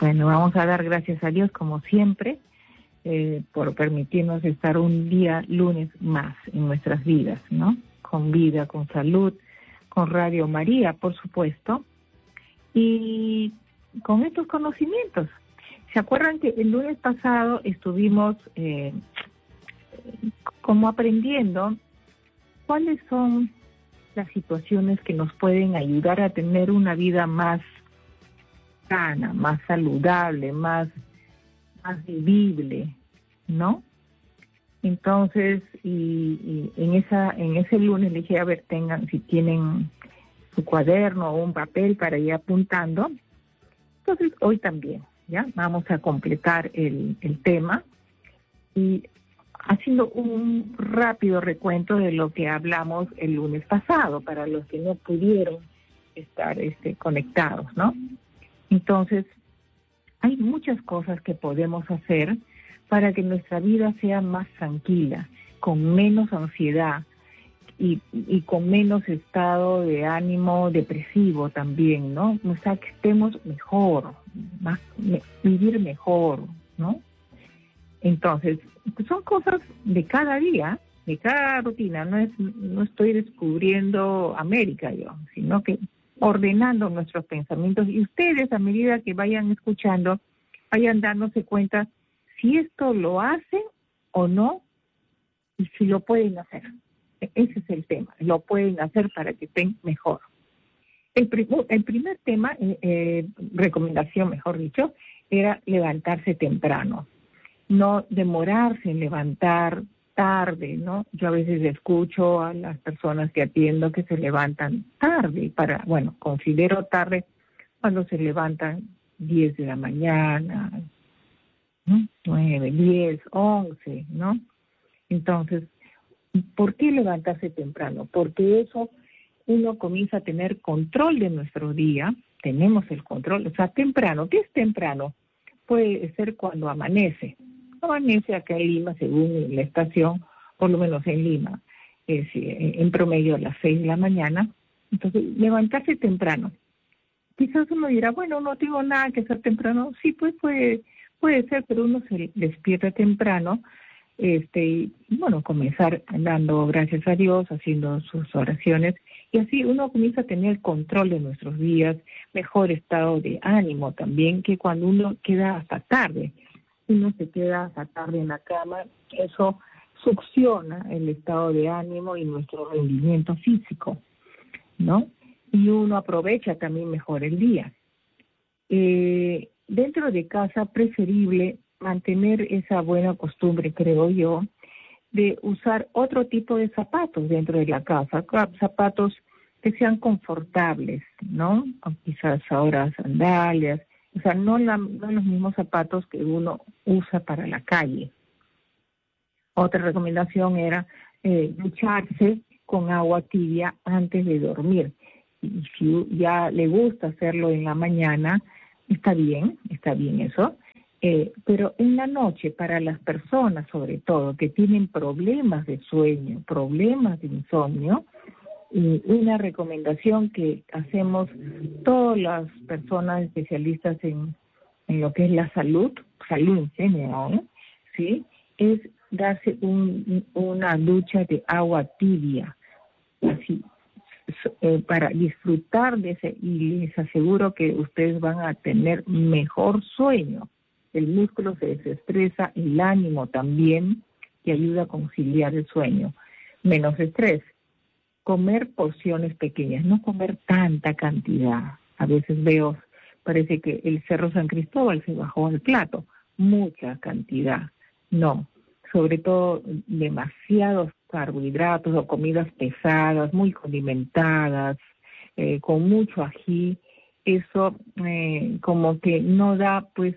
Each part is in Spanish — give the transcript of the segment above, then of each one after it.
Bueno, vamos a dar gracias a Dios como siempre por permitirnos estar un día lunes más en nuestras vidas, ¿no? Con vida, con salud, con Radio María, por supuesto, y con estos conocimientos. ¿Se acuerdan que el lunes pasado estuvimos como aprendiendo cuáles son las situaciones que nos pueden ayudar a tener una vida más sana, más saludable, más vivible, ¿no? Entonces, y en ese lunes le dije, a ver, si tienen su cuaderno o un papel para ir apuntando. Entonces, hoy también, ¿ya? Vamos a completar el tema y haciendo un rápido recuento de lo que hablamos el lunes pasado, para los que no pudieron estar conectados, ¿no? Entonces, hay muchas cosas que podemos hacer para que nuestra vida sea más tranquila, con menos ansiedad y con menos estado de ánimo depresivo también, ¿no? O sea, que estemos mejor, vivir mejor, ¿no? Entonces, pues son cosas de cada día, de cada rutina. No estoy descubriendo América yo, sino que ordenando nuestros pensamientos, y ustedes, a medida que vayan escuchando, vayan dándose cuenta si esto lo hacen o no, y si lo pueden hacer. Ese es el tema, lo pueden hacer para que estén mejor. El primer tema, recomendación mejor dicho, era levantarse temprano, no demorarse en levantar tarde, ¿no? Yo a veces escucho a las personas que atiendo que se levantan tarde, considero tarde cuando se levantan 10 de la mañana, ¿no? 9, 10, 11, ¿no? Entonces, ¿por qué levantarse temprano? Porque eso uno comienza a tener control de nuestro día, tenemos el control, o sea, temprano. ¿Qué es temprano? Puede ser cuando amanece. Amanece acá en Lima, según la estación, por lo menos en Lima, es en promedio a las 6 de la mañana. Entonces, levantarse temprano. Quizás uno dirá, bueno, no tengo nada que hacer temprano. Sí, pues puede ser, pero uno se despierta temprano, y comenzar dando gracias a Dios, haciendo sus oraciones, y así uno comienza a tener control de nuestros días, mejor estado de ánimo también, que cuando uno queda hasta tarde. Uno se queda hasta tarde en la cama, eso succiona el estado de ánimo y nuestro rendimiento físico, ¿no? Y uno aprovecha también mejor el día. Dentro de casa, preferible mantener esa buena costumbre, creo yo, de usar otro tipo de zapatos dentro de la casa, zapatos que sean confortables, ¿no? O quizás ahora sandalias, o sea, no los mismos zapatos que uno usa para la calle. Otra recomendación era ducharse con agua tibia antes de dormir. Y si ya le gusta hacerlo en la mañana, está bien eso. Pero en la noche, para las personas sobre todo que tienen problemas de sueño, problemas de insomnio, una recomendación que hacemos todas las personas especialistas en lo que es la salud en general, ¿sí? Es darse una ducha de agua tibia, así, para disfrutar de ese, y les aseguro que ustedes van a tener mejor sueño. El músculo se desestresa, el ánimo también, que ayuda a conciliar el sueño. Menos estrés. Comer porciones pequeñas, no comer tanta cantidad. A veces parece que el Cerro San Cristóbal se bajó al plato. Mucha cantidad. No. Sobre todo demasiados carbohidratos o comidas pesadas, muy condimentadas, con mucho ají. Eso como que no da pues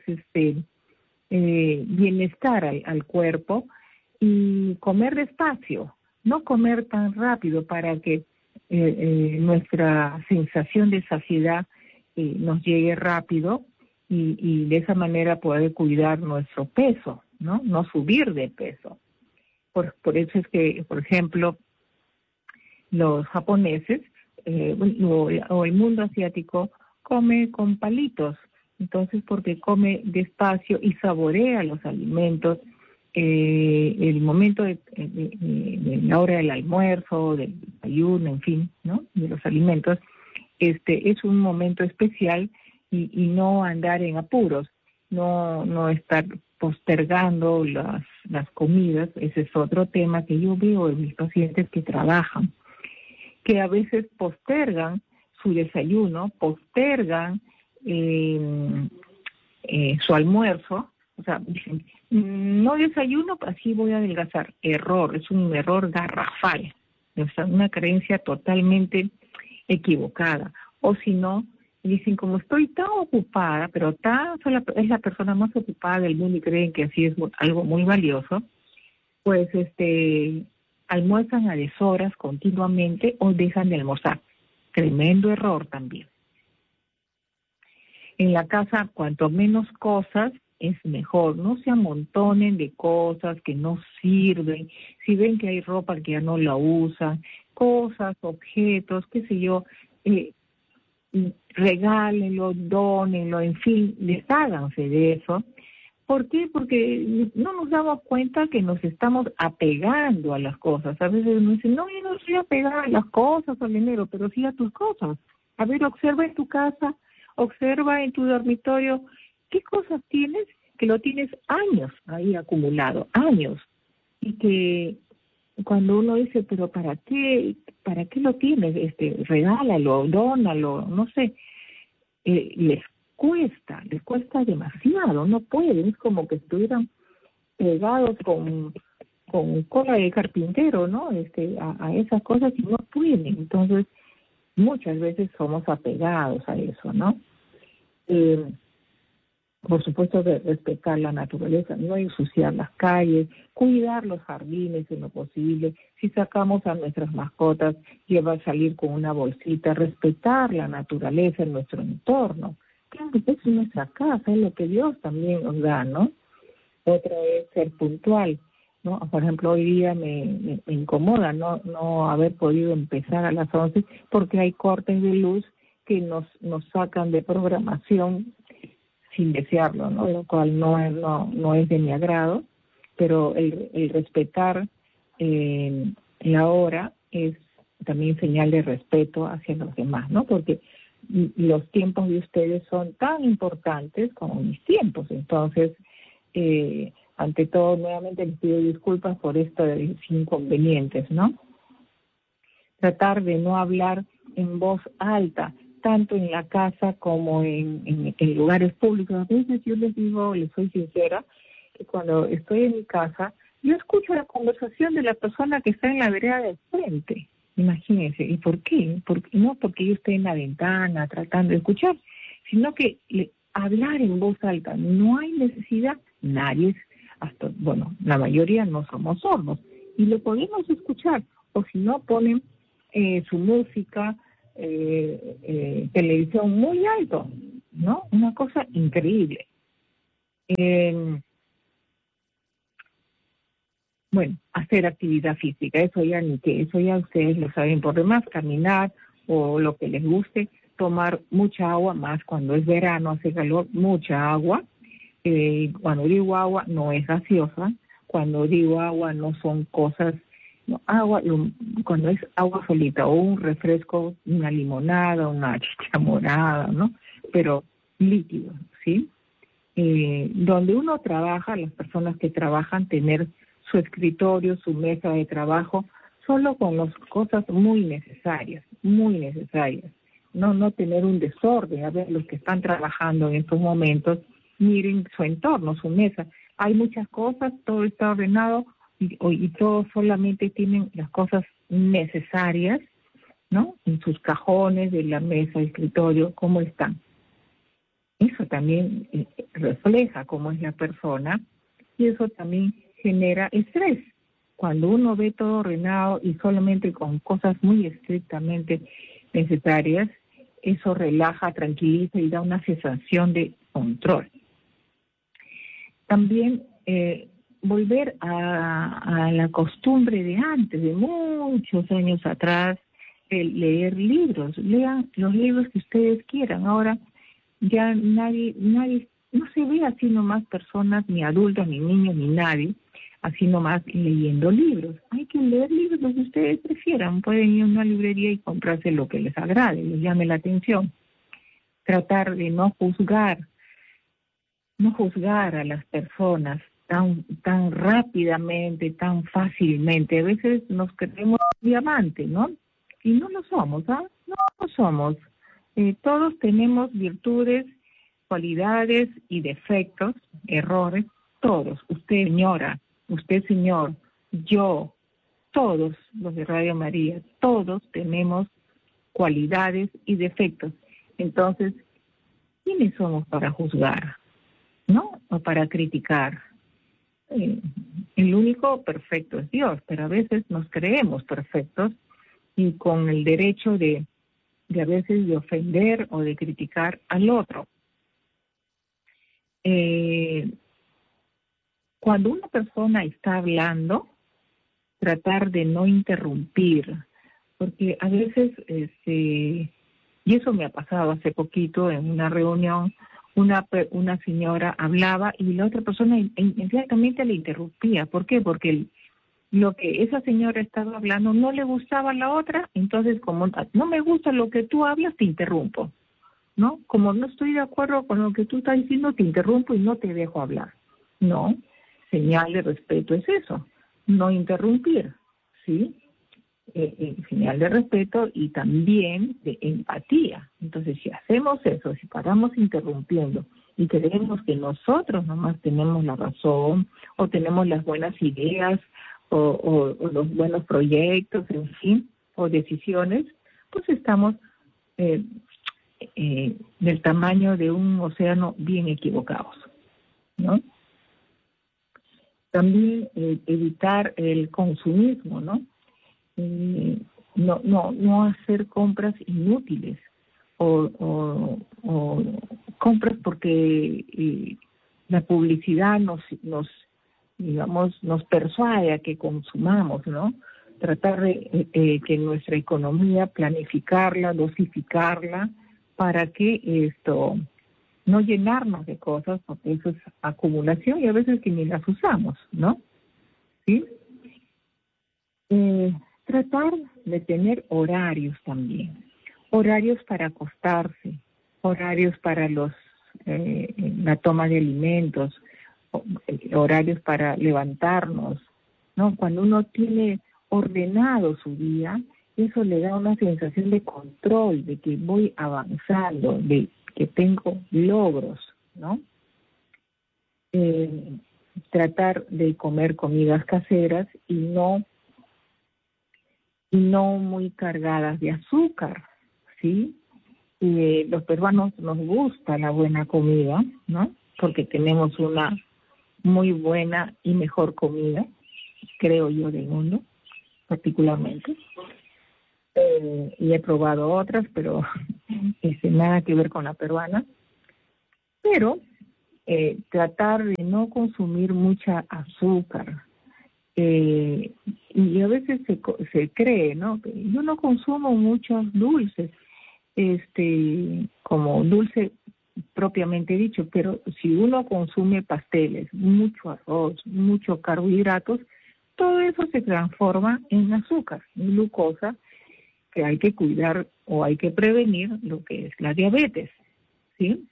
bienestar al cuerpo. Y comer despacio, no comer tan rápido para que nuestra sensación de saciedad nos llegue rápido y de esa manera poder cuidar nuestro peso, no subir de peso. Por eso es que, por ejemplo, los japoneses o el mundo asiático come con palitos, Entonces, porque come despacio y saborea los alimentos, el momento de la hora del almuerzo, del desayuno, en fin, ¿no? De los alimentos, es un momento especial y no andar en apuros, no estar postergando las comidas. Ese es otro tema que yo veo en mis pacientes que trabajan, que a veces postergan su desayuno, postergan su almuerzo, o sea, dicen, no desayuno, así voy a adelgazar. Error, es un error garrafal, o sea, una creencia totalmente equivocada. O si no, dicen, como estoy tan ocupada, pero es la persona más ocupada del mundo y creen que así es algo muy valioso, pues almuerzan a deshoras continuamente o dejan de almorzar. Tremendo error también. En la casa, cuanto menos cosas, es mejor. No se amontonen de cosas que no sirven. Si ven que hay ropa que ya no la usan, cosas, objetos, qué sé yo, regálenlo, dónenlo, en fin, desháganse de eso. ¿Por qué? Porque no nos damos cuenta que nos estamos apegando a las cosas. A veces uno dice, no, yo no estoy apegada a las cosas, al dinero, pero sí a tus cosas. A ver, observa en tu casa, observa en tu dormitorio, ¿qué cosas tienes? Que lo tienes años ahí acumulado, años. Y que cuando uno dice, pero ¿para qué lo tienes? Regálalo, dónalo, no sé. Les cuesta demasiado, no pueden, es como que estuvieran pegados con cola de carpintero, ¿no? A esas cosas y no pueden. Entonces, muchas veces somos apegados a eso, ¿no? Por supuesto, de respetar la naturaleza, no ensuciar las calles, cuidar los jardines en lo posible. Si sacamos a nuestras mascotas, salir con una bolsita, respetar la naturaleza en nuestro entorno. Claro que es nuestra casa, es lo que Dios también nos da, ¿no? Otra es ser puntual, ¿no? Por ejemplo, hoy día me incomoda no haber podido empezar a las 11 porque hay cortes de luz que nos sacan de programación sin desearlo, ¿no? Lo cual no es de mi agrado, pero el respetar la hora es también señal de respeto hacia los demás, ¿no? Porque los tiempos de ustedes son tan importantes como mis tiempos. Entonces, ante todo, nuevamente les pido disculpas por estos inconvenientes, ¿no? Tratar de no hablar en voz alta, tanto en la casa como en lugares públicos. A veces yo les soy sincera, que cuando estoy en mi casa, yo escucho la conversación de la persona que está en la vereda del frente. Imagínense. ¿Y por qué? No porque yo esté en la ventana tratando de escuchar, sino que hablar en voz alta. No hay necesidad, la mayoría no somos sordos, y lo podemos escuchar. O si no, ponen su música, televisión muy alto, ¿no? Una cosa increíble. Hacer actividad física, eso ya ustedes lo saben. Por demás, caminar o lo que les guste, tomar mucha agua, más cuando es verano, hace calor, mucha agua. Cuando digo agua, no es gaseosa. Cuando digo agua, no son cosas, no, agua, cuando es agua solita, o un refresco, una limonada, una chicha morada, ¿no? Pero líquido, ¿sí? Donde uno trabaja, las personas que trabajan, tener su escritorio, su mesa de trabajo, solo con las cosas muy necesarias, no tener un desorden. A ver, los que están trabajando en estos momentos, miren su entorno, su mesa, hay muchas cosas, todo está ordenado y todos solamente tienen las cosas necesarias, ¿no? En sus cajones de la mesa, escritorio, ¿cómo están? Eso también refleja cómo es la persona, y eso también genera estrés. Cuando uno ve todo ordenado y solamente con cosas muy estrictamente necesarias, eso relaja, tranquiliza y da una sensación de control. También volver a la costumbre de antes, de muchos años atrás, de leer libros. Lean los libros que ustedes quieran. Ahora Ya nadie, no se ve así nomás personas, ni adultos, ni niños, ni nadie, así nomás leyendo libros. Hay que leer libros lo que ustedes prefieran. Pueden ir a una librería y comprarse lo que les agrade, les llame la atención. Tratar de no juzgar a las personas tan rápidamente, tan fácilmente. A veces nos creemos diamante, ¿no? Y no lo somos, ¿ah? No lo somos. Todos tenemos virtudes, cualidades y defectos, errores, todos. Usted, señora, usted, señor, yo, todos los de Radio María, todos tenemos cualidades y defectos. Entonces, ¿quiénes somos para juzgar? ¿No? O para criticar. El único perfecto es Dios, pero a veces nos creemos perfectos y con el derecho de a veces de ofender o de criticar al otro. Cuando una persona está hablando, tratar de no interrumpir, porque a veces, y eso me ha pasado hace poquito en una reunión, una señora hablaba y la otra persona inmediatamente le interrumpía. ¿Por qué? Porque lo que esa señora estaba hablando no le gustaba a la otra, entonces como no me gusta lo que tú hablas, te interrumpo, ¿no? Como no estoy de acuerdo con lo que tú estás diciendo, te interrumpo y no te dejo hablar. No, señal de respeto es eso, no interrumpir, ¿sí? Señal de respeto y también de empatía. Entonces, si hacemos eso, si paramos interrumpiendo y creemos que nosotros nomás tenemos la razón o tenemos las buenas ideas o los buenos proyectos, en fin, o decisiones, pues estamos del tamaño de un océano bien equivocados, ¿no? También evitar el consumismo, ¿no? No hacer compras inútiles o compras porque la publicidad nos persuade a que consumamos, ¿no? Tratar de que nuestra economía planificarla, dosificarla para que no llenarnos de cosas, porque eso es acumulación y a veces que ni las usamos, ¿no? ¿Sí? Tratar de tener horarios también, horarios para acostarse, horarios para la toma de alimentos, horarios para levantarnos, ¿no? Cuando uno tiene ordenado su día, eso le da una sensación de control, de que voy avanzando, de que tengo logros, ¿no? Tratar de comer comidas caseras y no muy cargadas de azúcar, ¿sí? Los peruanos nos gusta la buena comida, ¿no? Porque tenemos una muy buena y mejor comida, creo yo, del mundo, particularmente. Y he probado otras, pero nada que ver con la peruana. Pero tratar de no consumir mucha azúcar. Y a veces se cree, ¿no? Yo no consumo muchos dulces, como dulce propiamente dicho, pero si uno consume pasteles, mucho arroz, muchos carbohidratos, todo eso se transforma en azúcar, en glucosa, que hay que cuidar o hay que prevenir lo que es la diabetes, ¿sí?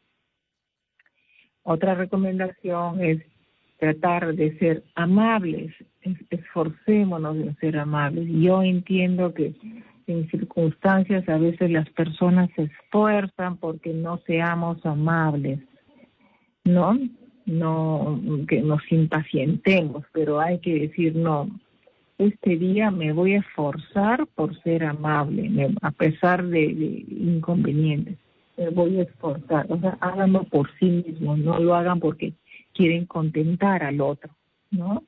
Otra recomendación es tratar de ser amables, esforcémonos en ser amables. Yo entiendo que en circunstancias a veces las personas se esfuerzan porque no seamos amables, ¿no? No, que nos impacientemos, pero hay que decir, no, este día me voy a esforzar por ser amable, a pesar de inconvenientes. Me voy a esforzar, o sea, háganlo por sí mismos, no lo hagan porque quieren contentar al otro, ¿no?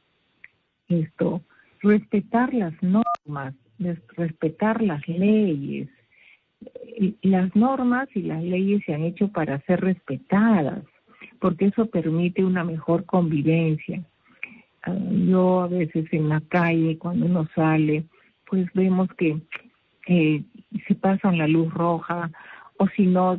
Respetar las normas, respetar las leyes. Las normas y las leyes se han hecho para ser respetadas, porque eso permite una mejor convivencia. Yo a veces en la calle, cuando uno sale, pues vemos que se pasan la luz roja o si no,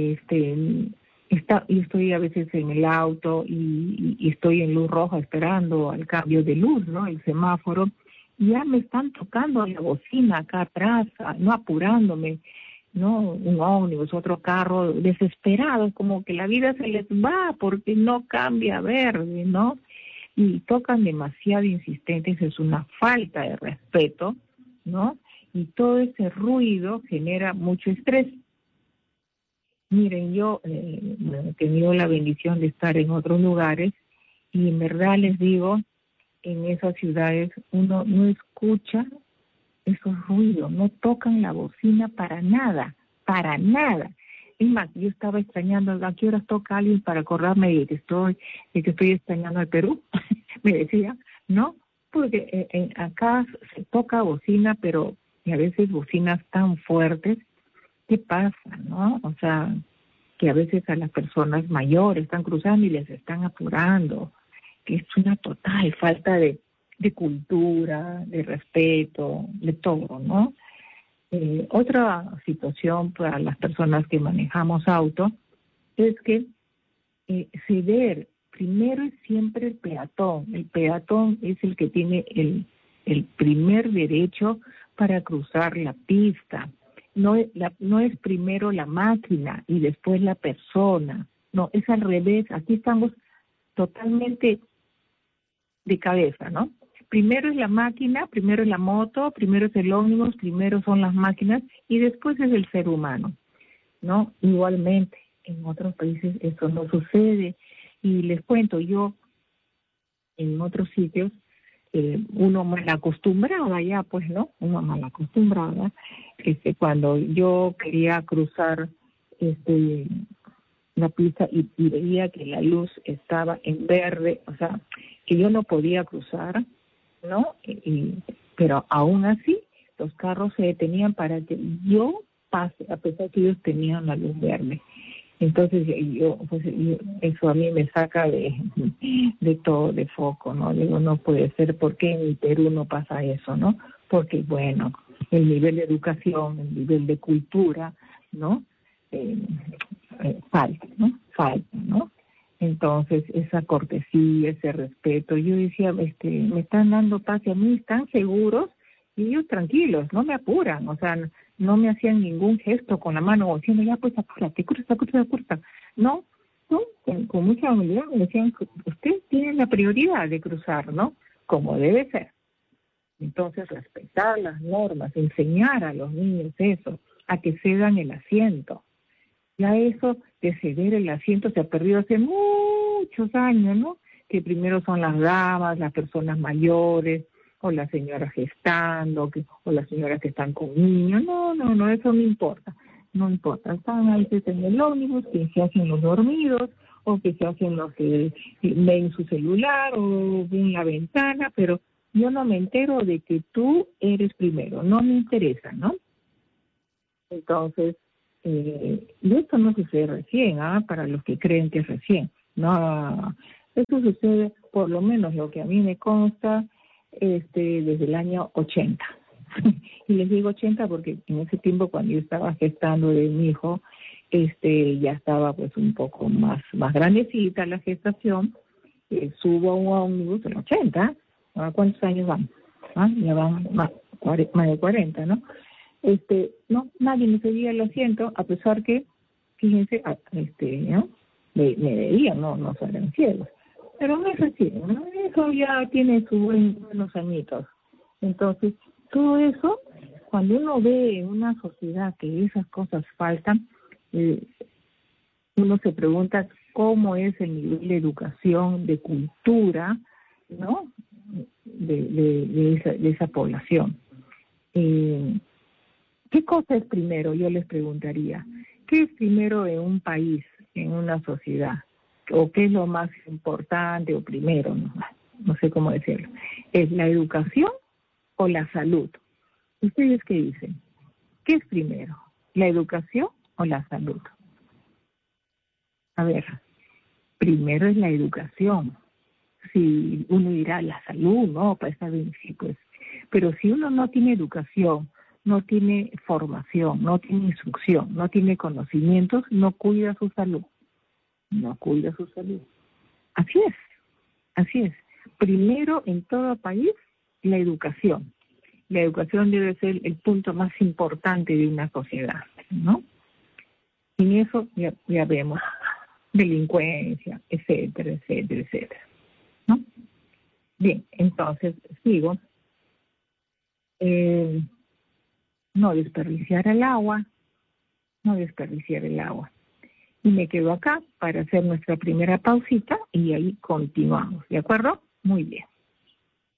yo estoy a veces en el auto y estoy en luz roja esperando al cambio de luz, ¿no? El semáforo, y ya me están tocando la bocina acá atrás, no apurándome, ¿no? Un ómnibus, otro carro, desesperados, como que la vida se les va porque no cambia a verde, ¿no? Y tocan demasiado insistentes, es una falta de respeto, ¿no? Y todo ese ruido genera mucho estrés. Miren, yo he tenido la bendición de estar en otros lugares y en verdad les digo, en esas ciudades uno no escucha esos ruidos, no tocan la bocina para nada, para nada. Es más, yo estaba extrañando, ¿a qué horas toca alguien para acordarme de que estoy extrañando al Perú? Me decía, ¿no? Porque acá se toca bocina, pero a veces bocinas tan fuertes. ¿Qué pasa, no? O sea, que a veces a las personas mayores están cruzando y les están apurando, que es una total falta de cultura, de respeto, de todo, ¿no? Otra situación para las personas que manejamos auto es que ceder, primero es siempre el peatón es el que tiene el primer derecho para cruzar la pista. No es primero la máquina y después la persona, no, es al revés, aquí estamos totalmente de cabeza, ¿no? Primero es la máquina, primero es la moto, primero es el ómnibus, primero son las máquinas y después es el ser humano, ¿no? Igualmente, en otros países eso no sucede. Y les cuento, yo en otros sitios, uno mal acostumbrada ya, pues, ¿no? Uno mal acostumbrada, cuando yo quería cruzar la pista y veía que la luz estaba en verde, o sea, que yo no podía cruzar, ¿no? Pero aún así, los carros se detenían para que yo pase, a pesar que ellos tenían la luz verde. Entonces eso a mí me saca de todo, de foco, ¿no? Digo, no puede ser, ¿por qué en Perú no pasa eso, no? Porque, bueno, el nivel de educación, el nivel de cultura, ¿no? Falta, ¿no? Entonces, esa cortesía, ese respeto, yo decía, me están dando paz y a mí están seguros y ellos tranquilos, no me apuran, o sea, no me hacían ningún gesto con la mano o diciendo, ya pues apúrate, cruza. No, con mucha humildad me decían, usted tiene la prioridad de cruzar, ¿no? Como debe ser. Entonces, respetar las normas, enseñar a los niños eso, a que cedan el asiento. Ya eso de ceder el asiento se ha perdido hace muchos años, ¿no? Que primero son las damas, las personas mayores, o las señoras gestando, o las señoras que están con niños. No, eso no importa. No importa. Están ahí en el ómnibus, que se hacen los dormidos, o que se hacen los que ven su celular, o ven la ventana, pero yo no me entero de que tú eres primero. No me interesa, ¿no? Entonces, y esto no sucede recién, para los que creen que es recién. No, esto sucede, por lo menos lo que a mí me consta, desde el año 80. Y les digo 80 porque en ese tiempo, cuando yo estaba gestando de mi hijo, ya estaba pues un poco más grandecita la gestación. Subo a un ómnibus en 80. ¿Cuántos años van? Ya van más de 40, ¿no? No, nadie me cedía el asiento, a pesar que, fíjense, ¿no? Me veían, no eran ciegos. Pero no es así, ¿no? Eso ya tiene sus buenos añitos. Entonces, todo eso, cuando uno ve en una sociedad que esas cosas faltan, uno se pregunta cómo es el nivel de educación, de cultura, ¿no? De esa población. ¿Qué cosa es primero? Yo les preguntaría. ¿Qué es primero en un país, en una sociedad? ¿O qué es lo más importante o primero? No sé cómo decirlo. ¿Es la educación o la salud? ¿Ustedes qué dicen? ¿Qué es primero? ¿La educación o la salud? A ver, primero es la educación. Si uno dirá la salud, no, para estar bien, sí, pues. Pero si uno no tiene educación, no tiene formación, no tiene instrucción, no tiene conocimientos, no cuida su salud. No cuida su salud. Así es, así es. Primero en todo país, la educación. La educación debe ser el punto más importante de una sociedad, ¿no? Sin eso ya vemos delincuencia, etcétera, etcétera, etcétera, ¿no? Bien, entonces sigo. No desperdiciar el agua, no desperdiciar el agua. Y me quedo acá para hacer nuestra primera pausita y ahí continuamos, ¿de acuerdo? Muy bien.